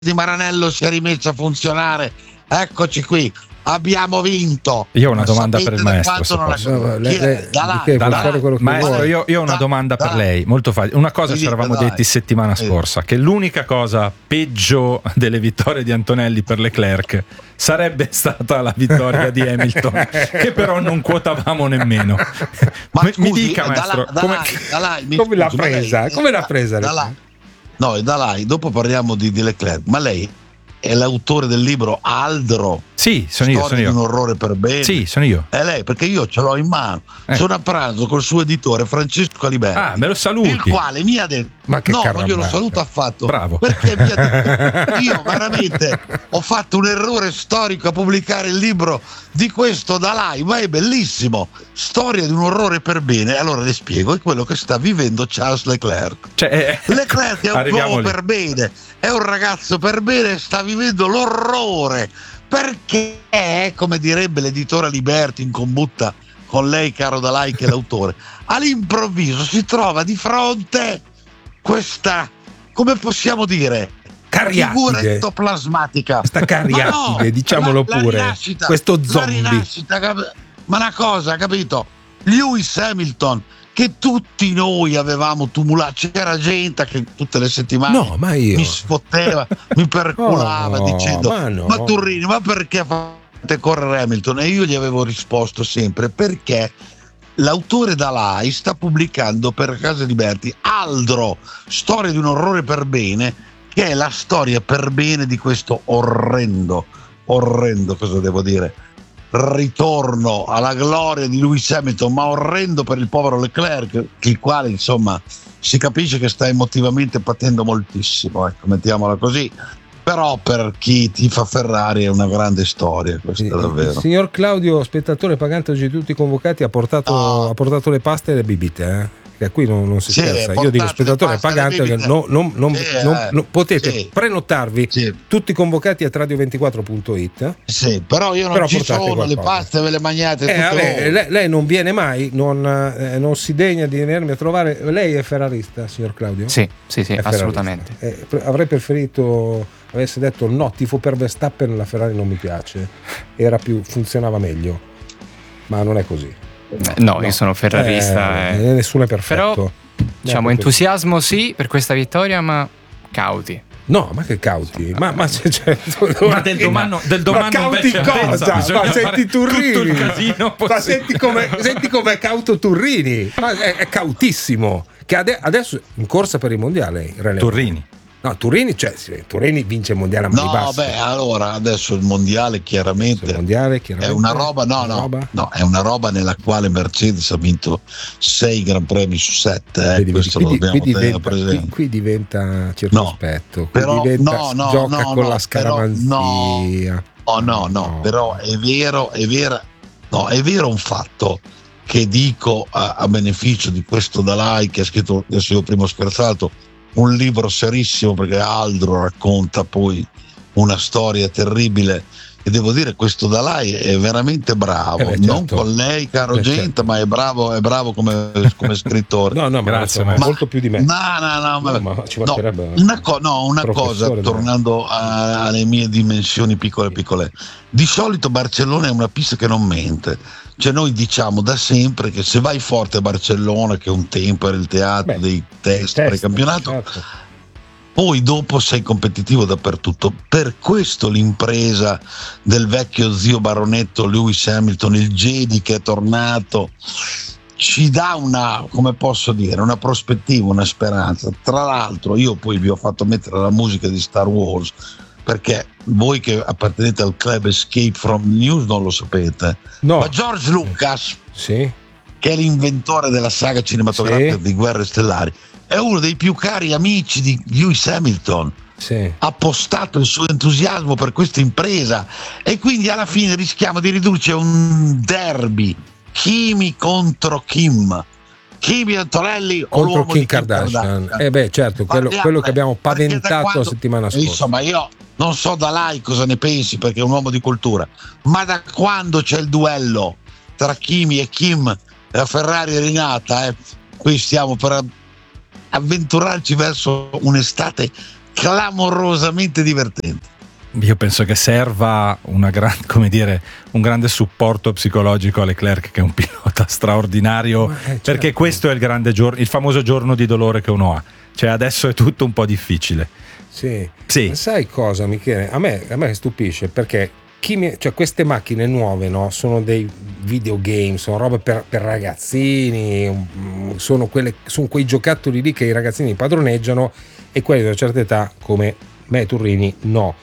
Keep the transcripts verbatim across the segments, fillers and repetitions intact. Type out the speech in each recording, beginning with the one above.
di Maranello si è rimessa a funzionare. Eccoci qui. Abbiamo vinto. Io ho una domanda per il maestro. Se posso. No, lei, lei, da là, da là. Maestro, io, io ho una domanda da per là. lei, molto facile. Una cosa ci eravamo dai. detti settimana scorsa, che l'unica cosa peggio delle vittorie di Antonelli per Leclerc sarebbe stata la vittoria di Hamilton, che però non quotavamo nemmeno. Ma mi, scusi, mi dica, maestro, da là, come, da là, da là, mi come scusi, l'ha presa? Lei, come l'ha presa? Da là, no, da là, dopo parliamo di, di Leclerc, ma lei è l'autore del libro Aldro? Sì, sono io, sono io. Di un orrore per bene. Sì, sono io. È lei, perché io ce l'ho in mano. Eh. Sono a pranzo col suo editore Francesco Aliberti. Ah, me lo saluti. Il quale mi ha detto: ma che no, carambata. ma io lo saluto affatto. Bravo. Perché mi ha detto: io veramente ho fatto un errore storico a pubblicare il libro di questo Dalai, ma è bellissimo. Storia di un orrore per bene. Allora le spiego, è quello che sta vivendo Charles Leclerc. Cioè, eh, Leclerc è un uomo per bene, è un ragazzo per bene, sta vivendo l'orrore. Perché, come direbbe l'editore Liberti in combutta con lei, caro Dalai, che è l'autore, all'improvviso si trova di fronte questa, come possiamo dire, figura ectoplasmatica. Questa cariatide, no, diciamolo la, pure, la questo zombie. La rinascita, ma una cosa, capito? Lewis Hamilton, che tutti noi avevamo tumulato, c'era gente che tutte le settimane no, ma io... mi sfotteva, mi perculava oh, dicendo ma, no. ma Turrini, ma perché fate correre Hamilton? E io gli avevo risposto sempre: perché l'autore Dalai sta pubblicando per Casa Liberti Aldro, storia di un orrore per bene, che è la storia per bene di questo orrendo orrendo, cosa devo dire, ritorno alla gloria di Lewis Hamilton, ma orrendo per il povero Leclerc, il quale insomma si capisce che sta emotivamente patendo moltissimo, ecco, mettiamola così. Però per chi tifa Ferrari è una grande storia questa, il, davvero. Il signor Claudio, spettatore pagante oggi tutti convocati, ha portato, no. ha portato le paste e le bibite, eh? Che qui non, non si sì, scherza. Io dico spettatore pagante, che no, non, non, sì, non, eh, non, potete sì. prenotarvi sì. tutti convocati a radio ventiquattro punto it. Sì, però io non però ci sono, qualcosa. Le paste ve le mangiate eh, tutte vabbè, lei, lei non viene mai, non, eh, non si degna di venirmi a trovare. Lei è ferrarista, signor Claudio? Sì, sì, sì, assolutamente. Eh, avrei preferito avesse detto no, tifo per Verstappen, la Ferrari non mi piace, era più, funzionava meglio, ma non è così. No, no, io sono ferrarista. Eh, eh. Nessuno è perfetto. Però, diciamo, eh, entusiasmo sì per questa vittoria, ma cauti. No, ma che cauti? Ma, ma, c'è, c'è, ma del domani, del domani ma cauti cosa? Ma senti Turrini. Ma senti come senti com'è cauto Turrini. Ma è, è cautissimo. Che ade- adesso in corsa per il mondiale. Turrini. No, Turrini, cioè, Turrini vince il mondiale a mani no, basse. Beh, allora adesso il mondiale chiaramente, il mondiale, chiaramente è una roba, no, no, roba? no, è una roba nella quale Mercedes ha vinto sei Gran Premi su sette. Eh, vedi, questo vedi, lo dobbiamo qui, tenere diventa, presente. Qui, qui diventa circospetto, no, qui però, diventa, no, no, gioca no, con no, la scaramanzia. No, oh, no, no, no, però è vero, è vero, no, è vero un fatto che dico a, a beneficio di questo Dalai che ha scritto, adesso io prima ho scherzato, un libro serissimo, perché Aldro racconta poi una storia terribile, e devo dire questo Dalai è veramente bravo, eh beh, certo. non con lei, caro beh, gente, certo. ma è bravo, è bravo come, come scrittore. No, no, grazie, ma, ma molto più di me. No, no, no, no, ma, ma ci no, una, co- no, una cosa, tornando a, alle mie dimensioni piccole piccole. Di solito Barcellona è una pista che non mente. Cioè noi diciamo da sempre che se vai forte a Barcellona, che un tempo era il teatro Beh, dei test per il campionato, certo. poi dopo sei competitivo dappertutto. Per questo l'impresa del vecchio zio baronetto Lewis Hamilton, il Jedi che è tornato, ci dà una, come posso dire, una prospettiva, una speranza. Tra l'altro io poi vi ho fatto mettere la musica di Star Wars, perché voi che appartenete al club Escape from News non lo sapete, no. ma George Lucas, sì. che è l'inventore della saga cinematografica sì. di Guerre Stellari, è uno dei più cari amici di Lewis Hamilton. Sì. Ha postato il suo entusiasmo per questa impresa, e quindi alla fine rischiamo di ridurci a un derby Kimi contro Kim, Kimi Antonelli contro Kim Kim Kardashian. Kardashian. Eh beh, certo, quello, quello che abbiamo paventato quando, la settimana scorsa. Insomma, io non so Dalai cosa ne pensi, perché è un uomo di cultura, ma da quando c'è il duello tra Kimi e Kim, la Ferrari è rinata, eh, qui stiamo per avventurarci verso un'estate clamorosamente divertenti. Io penso che serva una gran, come dire, un grande supporto psicologico a Leclerc, che è un pilota straordinario, eh, certo. Perché questo è il grande giorno, il famoso giorno di dolore che uno ha. Cioè adesso è tutto un po' difficile. Sì. Sì. Ma sai cosa, Michele? A me, a me stupisce perché chi mi, cioè queste macchine nuove, no, sono dei videogame, sono robe per, per ragazzini, sono, quelle, sono quei giocattoli lì che i ragazzini padroneggiano, e quelli di una certa età come me, Turrini, no.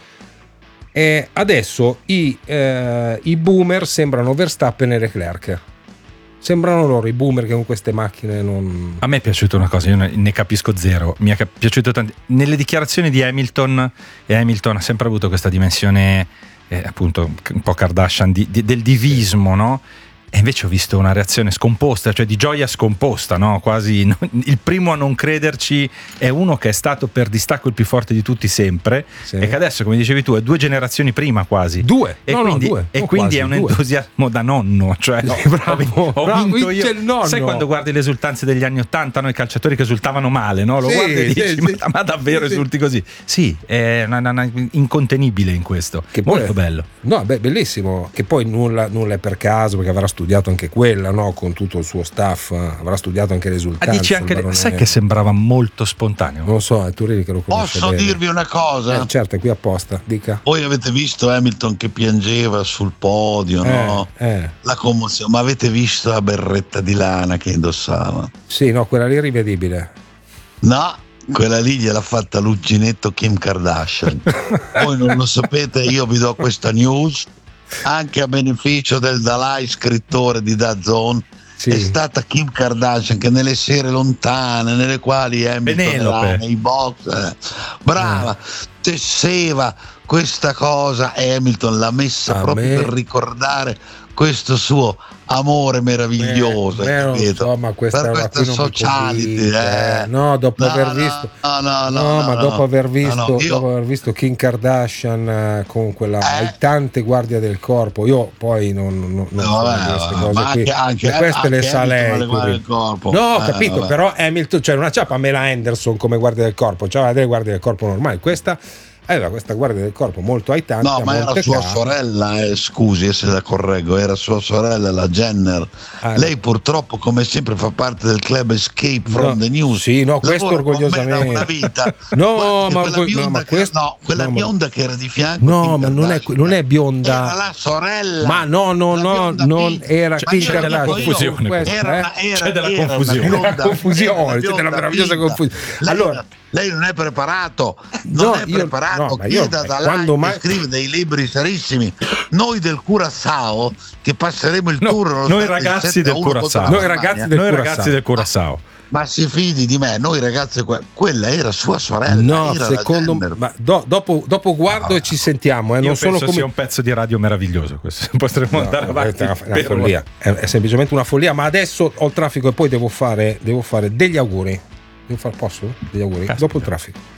E adesso i, eh, i boomer sembrano Verstappen e Leclerc. Sembrano loro i boomer che con queste macchine non... A me è piaciuta una cosa, io ne capisco zero. Mi è piaciuto tanto. Nelle dichiarazioni di Hamilton, e Hamilton ha sempre avuto questa dimensione, eh, appunto, un po' Kardashian, di, di, del divismo, no? E invece ho visto una reazione scomposta, cioè di gioia scomposta, no? Quasi no? Il primo a non crederci è uno che è stato per distacco il più forte di tutti sempre, sì. E che adesso, come dicevi tu, è due generazioni prima quasi. Due, e no, quindi, no, due. E no, quindi quasi, è un due. entusiasmo da nonno, cioè no, bravo, ho bravo, vinto io. Il nonno. Sai quando guardi le esultanze degli anni Ottanta, no? I calciatori che esultavano male, no? Lo sì, guardi e dici, sì, ma, sì. ma davvero sì, esulti così? Sì, è una, una, una incontenibile in questo, che molto poi, bello. No, beh, bellissimo, che poi nulla, nulla è per caso, perché avrà studiato anche quella, no? Con tutto il suo staff, avrà studiato anche le esultanze. Ah, dici anche le... Sai che sembrava molto spontaneo? Non lo so, è Turini che lo conosce. Posso bene. dirvi una cosa? Eh, certo, è qui apposta, dica. Voi avete visto Hamilton che piangeva sul podio, eh, no? Eh. La commozione, ma avete visto la berretta di lana che indossava? Sì, no, quella lì è rivedibile. No, quella lì gliel'ha fatta l'uncinetto Kim Kardashian. Voi non lo sapete, io vi do questa news anche a beneficio del Dalai, scrittore di DAZN. Sì. È stata Kim Kardashian che nelle sere lontane nelle quali Hamilton era nei box, eh, brava, eh. tesseva questa cosa, e Hamilton l'ha messa a proprio me... per ricordare questo suo amore meraviglioso, beh, beh, insomma, questa per questa sociality, eh. no, dopo no, aver no, visto no, no, no, no, no ma no, dopo aver visto no, no, io... dopo aver visto Kim Kardashian eh, con quella eh. aitante guardia del corpo, io poi non, non, non no, so vabbè, queste ma cose anche, qui, anche, queste anche le sa lei. No, ho eh, capito, vabbè. però Hamilton, cioè una ciapa Pamela Anderson come guardia del corpo, cioè delle guardie del corpo normali, questa aveva questa guardia del corpo molto aitante. No, ma era sua case. sorella, eh, scusi se la correggo, era sua sorella, la Jenner. Ah, lei purtroppo, come sempre, fa parte del club Escape from no, the News. Sì, no, questo orgogliosamente. Una vita. no, ma, quella bionda, no, ma che, questo, no, quella no, bionda ma, che era di fianco. No, ma non è, non è bionda. Era la sorella. Ma no, no, no, non era Kim Kardashian. Confusione. Questa, era, era, c'è della era confusione. Una bionda, confusione, c'è della meravigliosa confusione. Allora, lei non è preparato, non no, è preparato, io, no, chieda da quando là mai... che scrive dei libri serissimi. Noi del Curaçao che passeremo il no, tour noi ragazzi del Curaçao noi ragazzi del noi Curaçao. ragazzi del Curaçao ma si fidi di me, noi ragazzi, quella era sua sorella. No, era secondo me, ma do, dopo, dopo guardo ah, e ci sentiamo. Eh, io non penso sono come... sia un pezzo di radio meraviglioso questo. Potremmo no, andare avanti. È una, una follia. È, è semplicemente una follia. Ma adesso ho il traffico e poi devo fare, devo fare degli auguri. Devo fare, posso? Degli auguri? Caspita. Dopo il traffico.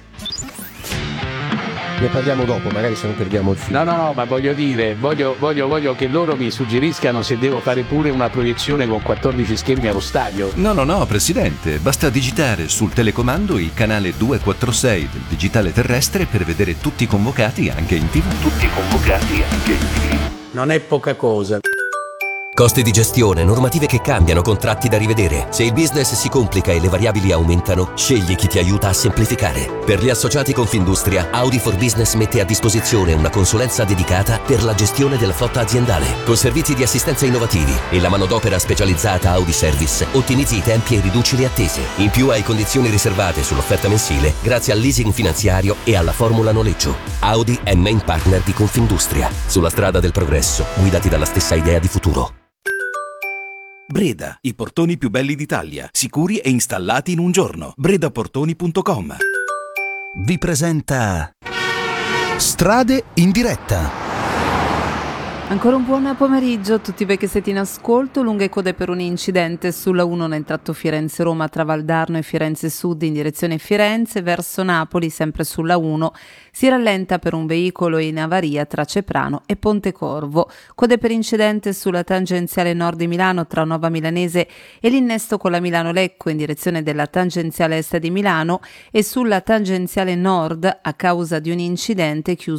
Ne parliamo dopo, magari se non perdiamo il filo. No, no, no, ma voglio dire, voglio, voglio, voglio che loro mi suggeriscano se devo fare pure una proiezione con quattordici schermi allo stadio. No, no, no, Presidente, basta digitare sul telecomando il canale duecentoquarantasei del digitale terrestre per vedere tutti i convocati anche in tivù. Tutti convocati anche in tivù. Non è poca cosa. Costi di gestione, normative che cambiano, contratti da rivedere. Se il business si complica e le variabili aumentano, scegli chi ti aiuta a semplificare. Per gli associati Confindustria, Audi for Business mette a disposizione una consulenza dedicata per la gestione della flotta aziendale. Con servizi di assistenza innovativi e la manodopera specializzata Audi Service, ottimizzi i tempi e riduci le attese. In più hai condizioni riservate sull'offerta mensile grazie al leasing finanziario e alla formula noleggio. Audi è main partner di Confindustria. Sulla strada del progresso, guidati dalla stessa idea di futuro. Breda, i portoni più belli d'Italia, sicuri e installati in un giorno. bredaportoni punto com vi presenta Strade in diretta. Ancora un buon pomeriggio a tutti voi che siete in ascolto. Lunghe code per un incidente sulla uno nel tratto Firenze-Roma tra Valdarno e Firenze Sud in direzione Firenze, verso Napoli sempre sulla uno si rallenta per un veicolo in avaria tra Ceprano e Pontecorvo. Code per incidente sulla tangenziale nord di Milano tra Nova Milanese e l'innesto con la Milano-Lecco in direzione della tangenziale est di Milano e sulla tangenziale nord a causa di un incidente chiuso